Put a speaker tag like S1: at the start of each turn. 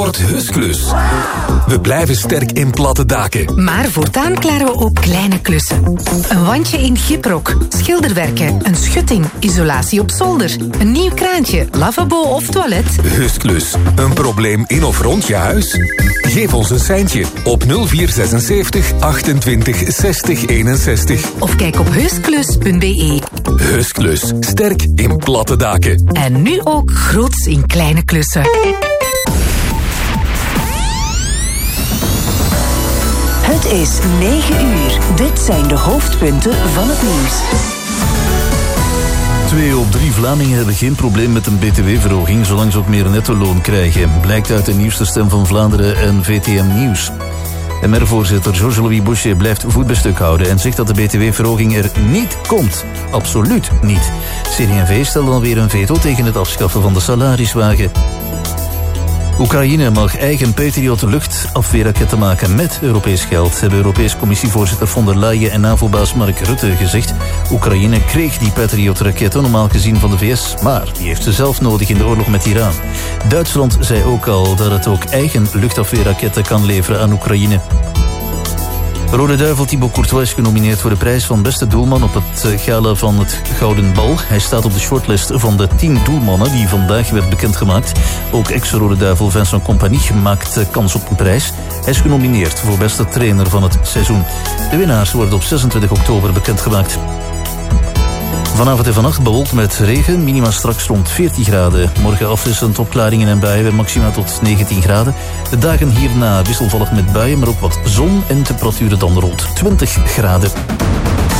S1: wordt Husklus. We blijven sterk in platte daken.
S2: Maar voortaan klaren we ook kleine klussen. Een wandje in gyprok, schilderwerken, een schutting, isolatie op zolder, een nieuw kraantje, lavabo of toilet.
S1: Husklus. Een probleem in of rond je huis? Geef ons een seintje op 0476 28 60 61.
S2: Of kijk op husklus.be.
S1: Husklus. Sterk in platte daken.
S2: En nu ook groots in kleine klussen.
S3: Het is 9 uur. Dit zijn de hoofdpunten van het nieuws.
S4: 2 op 3 Vlamingen hebben geen probleem met een btw-verhoging, zolang ze ook meer netto-loon krijgen. Blijkt uit de nieuwste stem van Vlaanderen en VTM Nieuws. MR-voorzitter Georges-Louis Boucher blijft voet bij stuk houden en zegt dat de btw-verhoging er niet komt. Absoluut niet. CD&V stelt alweer een veto tegen het afschaffen van de salariswagen. Oekraïne mag eigen Patriot luchtafweerraketten maken met Europees geld, hebben Europees Commissievoorzitter von der Leyen en NAVO-baas Mark Rutte gezegd. Oekraïne kreeg die Patriot-raketten normaal gezien van de VS, maar die heeft ze zelf nodig in de oorlog met Iran. Duitsland zei ook al dat het ook eigen luchtafweerraketten kan leveren aan Oekraïne. Rode Duivel Thibaut Courtois is genomineerd voor de prijs van beste doelman op het gala van het Gouden Bal. Hij staat op de shortlist van de 10 doelmannen die vandaag werd bekendgemaakt. Ook ex-Rode Duivel Vincent Compagnie maakt kans op een prijs. Hij is genomineerd voor beste trainer van het seizoen. De winnaars worden op 26 oktober bekendgemaakt. Vanavond en vannacht bewolkt met regen, minima straks rond 14 graden. Morgen afwisselend opklaringen en buien bij maxima tot 19 graden. De dagen hierna wisselvallig met buien, maar ook wat zon en temperaturen dan rond 20 graden.